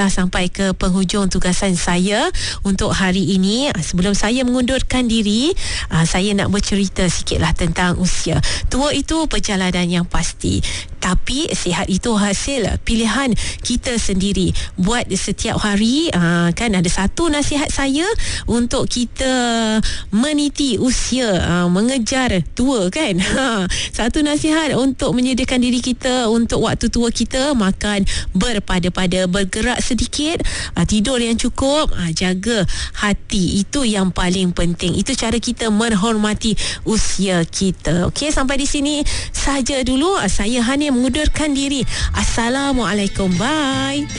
telah sampai ke penghujung tugasan saya untuk hari ini. Sebelum saya mengundurkan diri, saya nak bercerita sikitlah tentang usia. Tua itu perjalanan yang pasti, tapi sihat itu hasil pilihan kita sendiri. Buat setiap hari, kan ada satu nasihat saya untuk kita meniti usia, mengejar tua kan. Satu nasihat untuk menyediakan diri kita untuk waktu tua kita: makan berpada-pada, bergerak sedikit, tidur yang cukup, jaga hati. Itu yang paling penting. Itu cara kita menghormati usia kita. Okey, sampai di sini saja dulu. Saya Hani mengundurkan diri. Assalamualaikum. Bye.